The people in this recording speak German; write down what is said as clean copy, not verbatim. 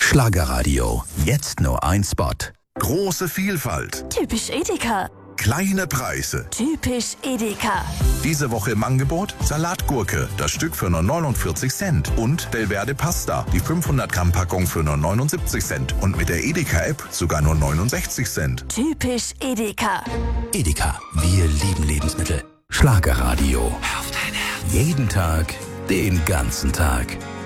Schlagerradio. Jetzt nur ein Spot. Große Vielfalt. Typisch Edeka. Kleine Preise. Typisch Edeka. Diese Woche im Angebot Salatgurke, das Stück für nur 49 Cent. Und Belverde Pasta, die 500 Gramm Packung für nur 79 Cent. Und mit der Edeka-App sogar nur 69 Cent. Typisch Edeka. Edeka, wir lieben Lebensmittel. Schlagerradio. Auf dein Herz. Jeden Tag, den ganzen Tag.